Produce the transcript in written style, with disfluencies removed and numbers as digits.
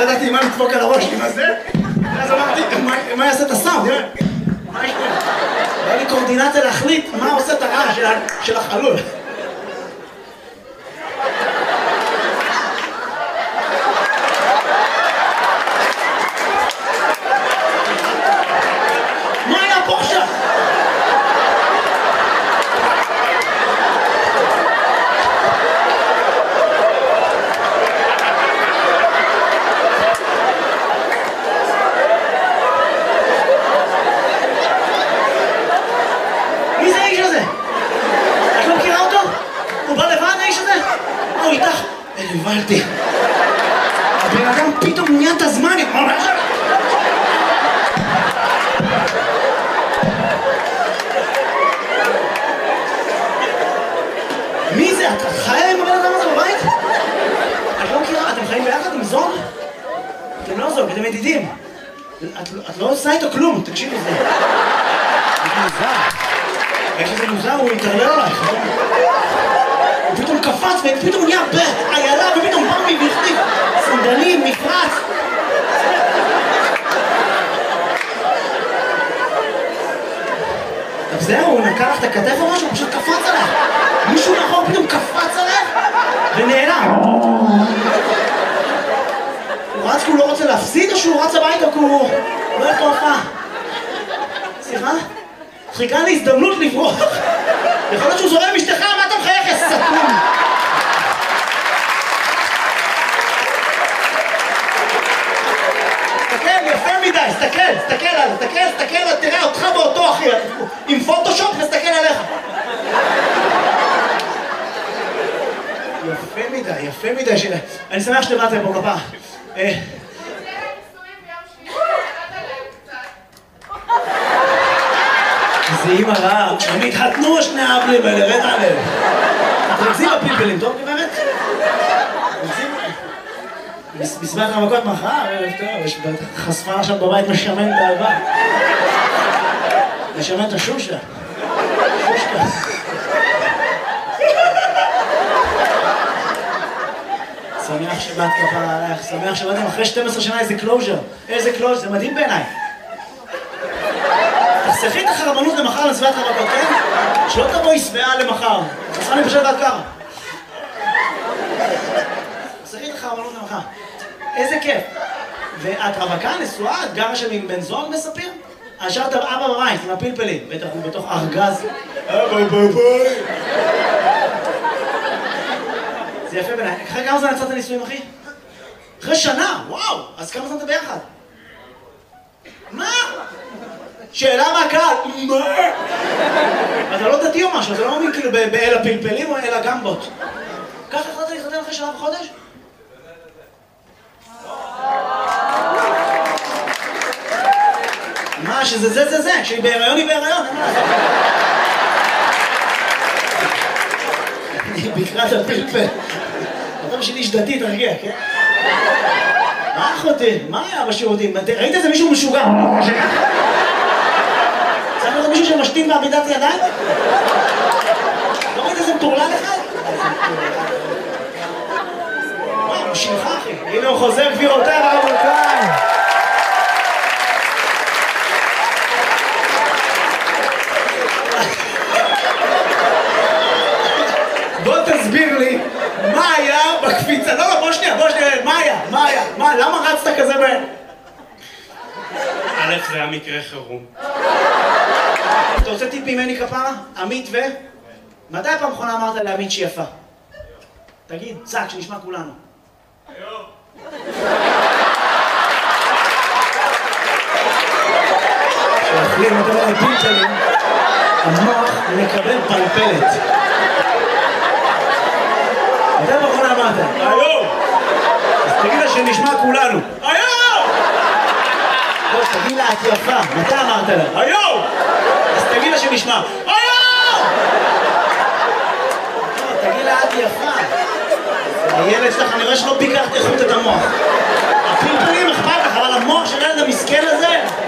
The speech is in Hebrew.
לא ידעתי מה לדפוק על הראש עם הזה. אז אמרתי, מה יעשה את הסאונד? מה יש פה? היה לי קורדינציה להחליט מה עושה את הרעש של החלול. מה היה פה עכשיו? מי זה האיש הזה? את לא מכירה אותו? הוא בא לבד האיש הזה? הוא איתך? הבנתי. הבן אדם פתאום נהיה את הזמן. מי זה? את חיה עם הבן אדם הזה בבית? את לא מכירה? אתם חיים ביחד עם זוג? אתם לא זוג, אתם ידידים. את לא עושה איתו כלום, תקשיבי לזה. זה מוזר. איך שזה מוזר, הוא יתערלל עלייך. הוא פתאום קפץ ופתאום נהיה בעיילה ופתאום בא מבפנים. סנדלים, מפרץ. טוב זהו, הוא נקע לך את הכתף או משהו, הוא פשוט קפץ עליך. מישהו מאחור פתאום קפץ עליך ונעלם. הוא רץ כי הוא לא רוצה להפסיד או שהוא רץ הביתה כי הוא לא יכול הופעה? סליחה? חיכה לי הזדמנות לברוח. יכול להיות שהוא זורם עם אשתך, מה אתה מחייך, יא סתום? תסתכל, יפה מדי, תסתכל, תראה אותך באותו אחי, עם פוטושופ נסתכל עליך. יפה מדי, אני שמח שבאתם פה כפרה. זה אימא רעה, הם התחתנו שני האבלים האלה, רד עליהם. אתם נגזים בפלפלים, טוב גברת? בסביבת המכות מחר, יש חשפה עכשיו בבית משמן באהבה. משמן את השושקה. שמח שבאת כפרה עליך, שמח שבאתם אחרי 12 שנה איזה קלוז'ר. איזה קלוז'ר, זה מדהים בעיניי. תחסכי את החרבנות למחר לסביבת המכות, כן? שלא תבואי שבעה למחר. חסכה לי פשוט עד ככה. תחסכי את החרבנות למחר. איזה כיף. ואת רווקה, נשואה, את גרה שם עם בן זוג מספיר? השארת אבא בבית עם הפלפלים, בטח הוא בתוך ארגז. זה יפה בעיניי. אחרי כמה זמן יצאת נישואים, אחי? אחרי שנה, וואו! אז כמה זמן אתה ביחד? מה? שאלה מהקהל, מה? אתה לא דתי או משהו, אתה לא מאמין כאילו באל הפלפלים או אל הגמבות. ככה החלטת להתחתן אחרי שנה וחודש? מה, שזה זה, כשהיא בהיריון היא בהיריון, אין מה לעשות. אני בקראת הפלפל. אתה בשביל איש דתי, תרגיע, כן? מה אחותי? מה היה בשירותים? ראית איזה מישהו משוגע? צריך לראות מישהו שמשתין בעמידת ידיים? לא ראית איזה מטורלל אחד? וואו, הוא שלך אחי. הנה הוא חוזר גבירותיי ורבותיי. בוא תסביר לי מה היה בקפיצה. לא, בוא שנייה, מה היה? למה רצת כזה בהן? א', זה היה מקרה חירום. אתה רוצה טיפ ממני כפרה? עמית ו? מתי פעם אחרונה אמרת לעמית שהיא יפה? תגיד, צק, שנשמע כולנו. היום. כשאוכלים יותר מדי פלפלים, המוח מקבל פלפלת. מתי פעם אחרונה אמרת? היום! אז תגיד לה שנשמע כולנו. היום! לא, תגיד לה את יפה. מתי אמרת לה? היום! אז תגיד לה שנשמע. היום! תגיד לה את יפה. הילד שלך, אני רואה שלא ביקרת איכות את המוח. הפלפלים אכפת לך, אבל המוח של הילד המסכן הזה